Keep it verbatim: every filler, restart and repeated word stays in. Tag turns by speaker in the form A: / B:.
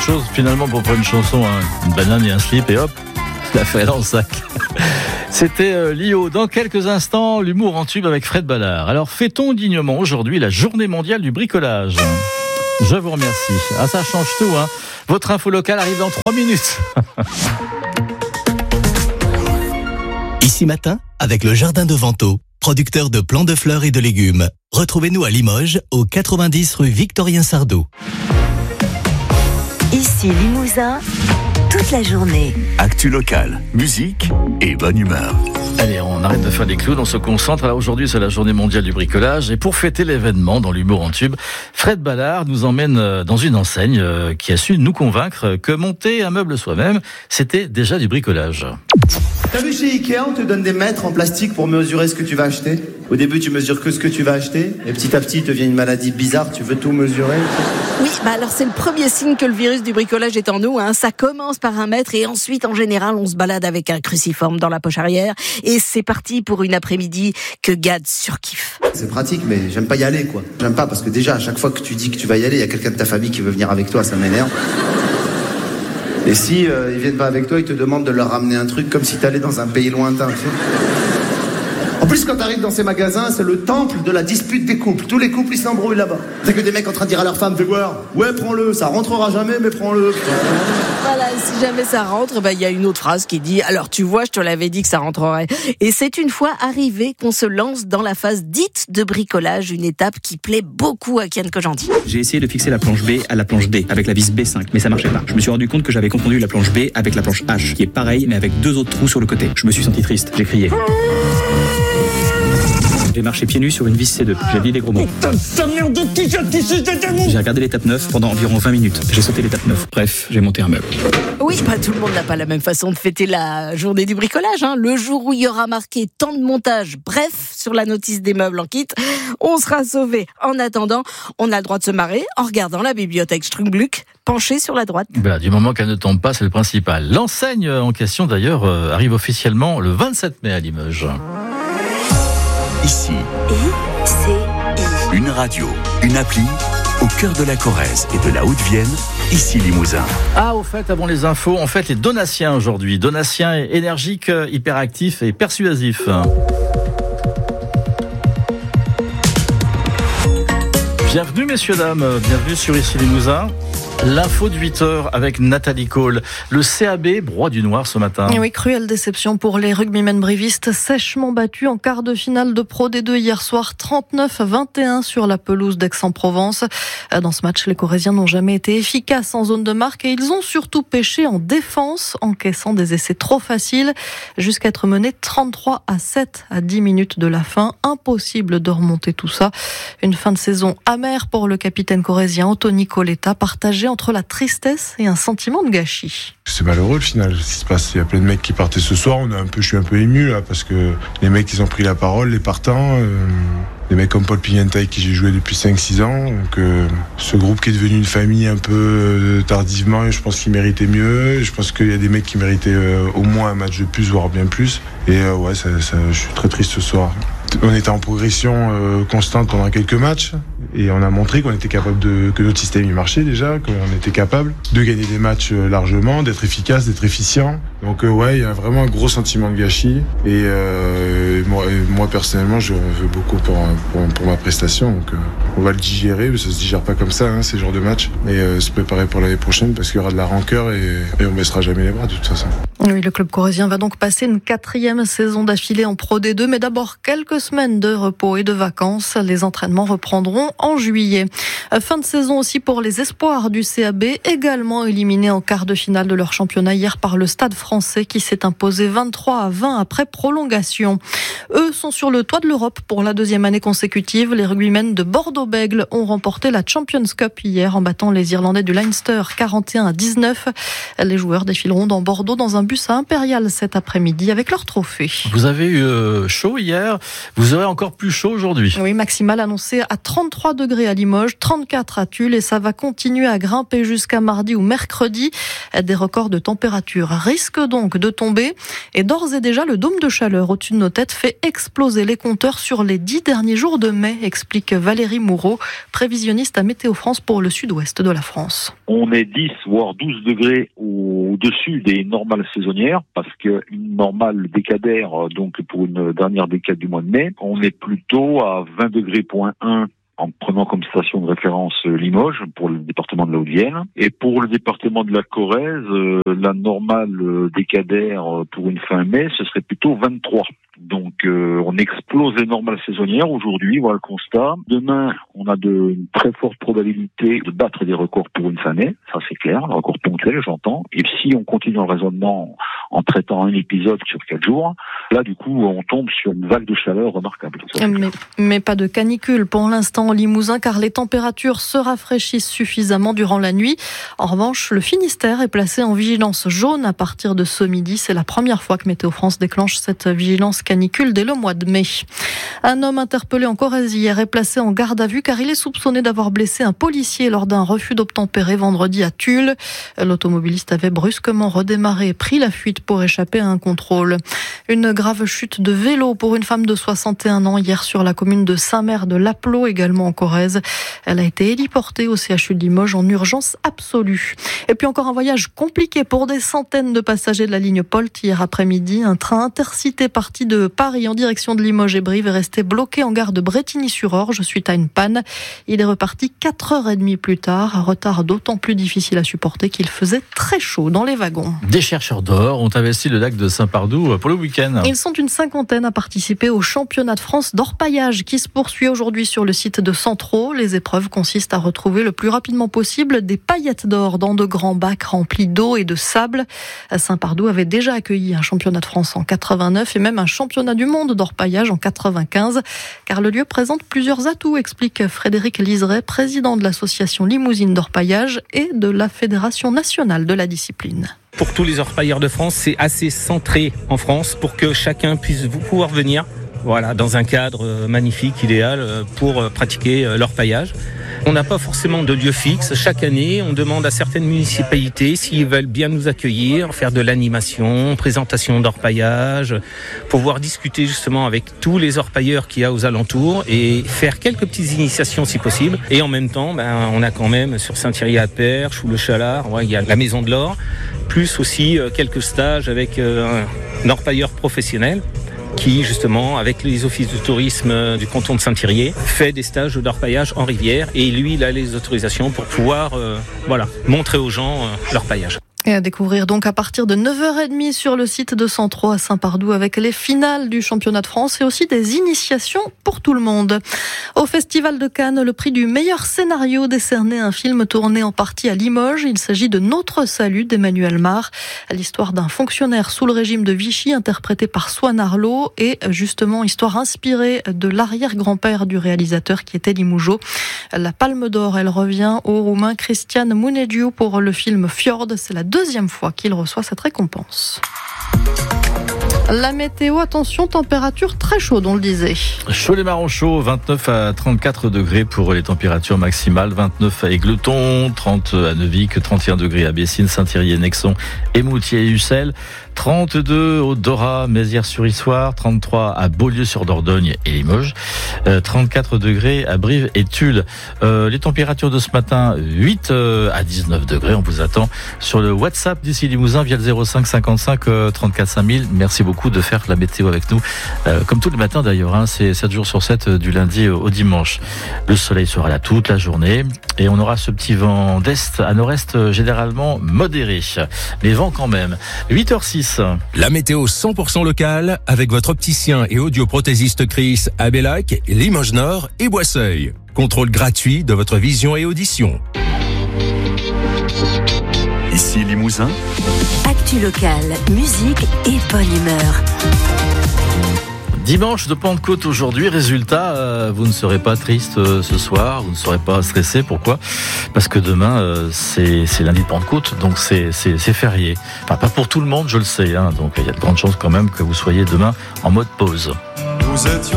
A: chose finalement pour faire une chanson, hein. Une banane et un slip et hop, la fait dans le sac. C'était euh, Lio. Dans quelques instants, l'humour en tube avec Fred Ballard. Alors fêtons dignement aujourd'hui la journée mondiale du bricolage. Je vous remercie. Ah, ça change tout, hein. Votre info locale arrive dans trois minutes.
B: Ici Matin, avec le Jardin de Vento, producteur de plants de fleurs et de légumes. Retrouvez-nous à Limoges, au quatre-vingt-dix rue Victorien Sardou.
C: Ici Limousin, toute la journée.
D: Actu locale, musique et bonne humeur.
A: Allez, on arrête de faire des clowns, on se concentre. Alors aujourd'hui, c'est la journée mondiale du bricolage. Et pour fêter l'événement dans l'humour en tube, Fred Ballard nous emmène dans une enseigne qui a su nous convaincre que monter un meuble soi-même, c'était déjà du bricolage.
E: T'as vu chez Ikea, on te donne des mètres en plastique pour mesurer ce que tu vas acheter. Au début, tu mesures que ce que tu vas acheter. Et petit à petit, il te vient une maladie bizarre, tu veux tout mesurer.
F: Oui, bah alors c'est le premier signe que le virus du bricolage est en nous, hein. Ça commence par un mètre et ensuite, en général, on se balade avec un cruciforme dans la poche arrière. Et c'est parti pour une après-midi que Gad surkiffe.
E: C'est pratique, mais j'aime pas y aller, quoi. J'aime pas parce que déjà, à chaque fois que tu dis que tu vas y aller, il y a quelqu'un de ta famille qui veut venir avec toi, ça m'énerve. Et si euh, ils viennent pas avec toi, ils te demandent de leur ramener un truc comme si t'allais dans un pays lointain, tu sais. En plus, quand t'arrives dans ces magasins, c'est le temple de la dispute des couples. Tous les couples, ils s'embrouillent là-bas. C'est que des mecs en train de dire à leur femme, fais voir, ouais, prends-le, ça rentrera jamais, mais prends-le.
F: Voilà, si jamais ça rentre, bah, il y a une autre phrase qui dit, alors tu vois, je te l'avais dit que ça rentrerait. Et c'est une fois arrivé qu'on se lance dans la phase dite de bricolage, une étape qui plaît beaucoup à Kian Kojandi.
G: J'ai essayé de fixer la planche B à la planche D avec la vis B cinq, mais ça marchait pas. Je me suis rendu compte que j'avais confondu la planche B avec la planche H, qui est pareil, mais avec deux autres trous sur le côté. Je me suis senti triste, j'ai crié. J'ai marché pieds nus sur une vis C deux. J'ai dit des gros mots. J'ai regardé l'étape neuf pendant environ vingt minutes. J'ai sauté l'étape neuf. Bref, j'ai monté un meuble.
F: Oui, bah, tout le monde n'a pas la même façon de fêter la journée du bricolage, hein. Le jour où il y aura marqué temps de montage, bref, sur la notice des meubles en kit, on sera sauvé. En attendant, on a le droit de se marrer en regardant la bibliothèque Strungbluck penchée sur la droite.
A: Ben, du moment qu'elle ne tombe pas, c'est le principal. L'enseigne en question, d'ailleurs, euh, arrive officiellement le vingt-sept mai à Limoges.
D: Ici,
C: I C I.
D: une radio, une appli, au cœur de la Corrèze et de la Haute-Vienne, ici Limousin.
A: Ah, au fait, avant les infos, on fête les Donatiens aujourd'hui. Donatiens énergiques, hyperactifs et persuasifs. Bienvenue, messieurs, dames. Bienvenue sur Ici Limousin. L'info de huit heures avec Nathalie Cole. Le C A B broie du noir ce matin.
H: Et oui, cruelle déception pour les rugbymen brivistes, sèchement battus en quart de finale de Pro D deux hier soir, trente-neuf à vingt et un sur la pelouse d'Aix-en-Provence. Dans ce match, les Corréziens n'ont jamais été efficaces en zone de marque et ils ont surtout pêché en défense, encaissant des essais trop faciles, jusqu'à être menés trente-trois à sept à dix minutes de la fin. Impossible de remonter tout ça. Une fin de saison amère pour le capitaine corrézien Anthony Coletta, partagé entre la tristesse et un sentiment de gâchis.
I: C'est malheureux le final, ce qui se passe. Il y a plein de mecs qui partaient ce soir. On a un peu, je suis un peu ému là parce que les mecs ils ont pris la parole, les partants, euh, des mecs comme Paul Pignenta avec qui j'ai joué depuis cinq six ans. Donc euh, ce groupe qui est devenu une famille un peu euh, tardivement, et je pense qu'il méritait mieux. Je pense qu'il y a des mecs qui méritaient euh, au moins un match de plus, voire bien plus. Et euh, ouais, ça, ça, je suis très triste ce soir. On était en progression euh, constante pendant quelques matchs et on a montré qu'on était capable de, que notre système y marchait déjà, qu'on était capable de gagner des matchs euh, largement, d'être efficace, d'être efficient. Donc euh, ouais, il y a vraiment un gros sentiment de gâchis et euh, moi, moi personnellement, je veux beaucoup pour, pour, pour ma prestation. Donc euh, on va le digérer, mais ça se digère pas comme ça, hein, ces genres de matchs. Et euh, se préparer pour l'année prochaine parce qu'il y aura de la rancœur et, et on baissera jamais les bras de toute façon.
H: Oui, le club corrézien va donc passer une quatrième saison d'affilée en Pro D deux, mais d'abord quelques semaines de repos et de vacances. Les entraînements reprendront en juillet. Fin de saison aussi pour les espoirs du C A B, également éliminés en quart de finale de leur championnat hier par le Stade français qui s'est imposé vingt-trois à vingt après prolongation. Eux sont sur le toit de l'Europe pour la deuxième année consécutive. Les rugbymen de Bordeaux-Bègles ont remporté la Champions Cup hier en battant les Irlandais du Leinster quarante et un à dix-neuf. Les joueurs défileront dans Bordeaux dans un bus à Impérial cet après-midi avec leur trophée.
A: Vous avez eu chaud hier, vous aurez encore plus chaud aujourd'hui.
H: Oui, maximal annoncé à trente-trois trente-trois degrés à Limoges, trente-quatre à Tulle et ça va continuer à grimper jusqu'à mardi ou mercredi. Des records de température risquent donc de tomber et d'ores et déjà le dôme de chaleur au-dessus de nos têtes fait exploser les compteurs sur les dix derniers jours de mai, explique Valérie Moureau, prévisionniste à Météo France pour le sud-ouest de la France.
J: On est dix voire douze degrés au-dessus des normales saisonnières parce qu'une normale décadaire, donc pour une dernière décade du mois de mai, on est plutôt à vingt degrés point un en prenant comme station de référence Limoges pour le département de la Haute-Vienne. Et pour le département de la Corrèze, euh, la normale décadaire pour une fin mai, ce serait plutôt vingt-trois. Donc euh, on explose les normales saisonnières aujourd'hui, voilà le constat. Demain, on a de une très forte probabilité de battre des records pour une fin mai, ça c'est clair, un record ponctuel j'entends. Et si on continue le raisonnement en traitant un épisode sur quatre jours, là du coup on tombe sur une vague de chaleur remarquable.
H: Mais, mais pas de canicule pour l'instant au Limousin car les températures se rafraîchissent suffisamment durant la nuit. En revanche, le Finistère est placé en vigilance jaune à partir de ce midi. C'est la première fois que Météo France déclenche cette vigilance canicule dès le mois de mai. Un homme interpellé en Corrèze hier est placé en garde à vue car il est soupçonné d'avoir blessé un policier lors d'un refus d'obtempérer vendredi à Tulle. L'automobiliste avait brusquement redémarré et pris la fuite pour échapper à un contrôle. Une grave chute de vélo pour une femme de soixante et un ans hier sur la commune de Saint-Mère de Lapleau, également en Corrèze. Elle a été héliportée au C H U de Limoges en urgence absolue. Et puis encore un voyage compliqué pour des centaines de passagers de la ligne Polt hier après-midi. Un train intercité parti de Paris en direction de Limoges et Brive est resté bloqué en gare de Brétigny-sur-Orge suite à une panne. Il est reparti quatre heures trente plus tard, un retard d'autant plus difficile à supporter qu'il faisait très chaud dans les wagons.
A: Des chercheurs d'or ont investi le lac de Saint-Pardoux pour le week-end.
H: Ils sont une cinquantaine à participer au championnat de France d'orpaillage qui se poursuit aujourd'hui sur le site de Centraux. Les épreuves consistent à retrouver le plus rapidement possible des paillettes d'or dans de grands bacs remplis d'eau et de sable. Saint-Pardoux avait déjà accueilli un championnat de France en quatre-vingt-neuf et même un championnat du monde d'orpaillage en quatre-vingt-quinze, car le lieu présente plusieurs atouts, explique Frédéric Liseret, président de l'association Limousine d'orpaillage et de la Fédération nationale de la discipline.
K: Pour tous les orpailleurs de France, c'est assez centré en France pour que chacun puisse pouvoir venir, voilà, dans un cadre magnifique, idéal pour pratiquer l'orpaillage. On n'a pas forcément de lieu fixe. Chaque année, on demande à certaines municipalités s'ils veulent bien nous accueillir, faire de l'animation, présentation d'orpaillage, pouvoir discuter justement avec tous les orpailleurs qu'il y a aux alentours et faire quelques petites initiations si possible. Et en même temps, ben, on a quand même sur Saint-Thierry-à-Perche ou le Chalard, ouais, il y a la Maison de l'Or, plus aussi euh, quelques stages avec euh, un orpailleur professionnel qui, justement, avec les offices de tourisme du canton de Saint-Thierry, fait des stages d'orpaillage en rivière. Et lui, il a les autorisations pour pouvoir euh, voilà, montrer aux gens euh, l'orpaillage.
H: Et à découvrir donc à partir de neuf heures trente sur le site de Centraux à Saint-Pardoux avec les finales du championnat de France et aussi des initiations pour tout le monde. Au Festival de Cannes, le prix du meilleur scénario décerné à un film tourné en partie à Limoges. Il s'agit de Notre Salut d'Emmanuel Mar, l'histoire d'un fonctionnaire sous le régime de Vichy interprété par Swan Arlo et justement histoire inspirée de l'arrière-grand-père du réalisateur qui était Limougeot. La Palme d'Or, elle revient au Roumain Cristian Munediu pour le film Fjord. C'est la deuxième fois qu'il reçoit cette récompense. La météo, attention, température très chaude, on le disait.
A: Cholet-Marron chaud, vingt-neuf à trente-quatre degrés pour les températures maximales, vingt-neuf à Égletons, trente à Neuvic, trente et un degrés à Bessines, Saint-Thierry et Nexon, Émoutier et Ussel, trente-deux au Dora, Mézières-sur-Issoire, trente-trois à Beaulieu-sur-Dordogne et Limoges, euh, trente-quatre degrés à Brive et Tulle. Euh, les températures de ce matin, huit à dix-neuf degrés, on vous attend sur le WhatsApp d'ici Limousin via le zéro cinq cinquante-cinq trente-quatre cinq mille. Merci beaucoup de faire la météo avec nous, euh, comme tous les matins d'ailleurs, hein, c'est sept jours sur sept du lundi au dimanche. Le soleil sera là toute la journée et on aura ce petit vent d'est à nord-est généralement modéré, mais vent quand même. huit heures six.
L: La météo cent pour cent locale avec votre opticien et audioprothésiste Chris à Bellac, Limoges Nord et Boisseuil. Contrôle gratuit de votre vision et audition.
D: Ici Limousin.
C: Actu locale, musique et bonne humeur.
A: Dimanche de Pentecôte aujourd'hui, résultat, euh, vous ne serez pas triste euh, ce soir, vous ne serez pas stressé. Pourquoi ? Parce que demain, euh, c'est, c'est lundi de Pentecôte, donc c'est, c'est, c'est férié. Enfin, pas pour tout le monde, je le sais, hein, donc il y a de grandes chances quand même que vous soyez demain en mode pause.
M: Nous étions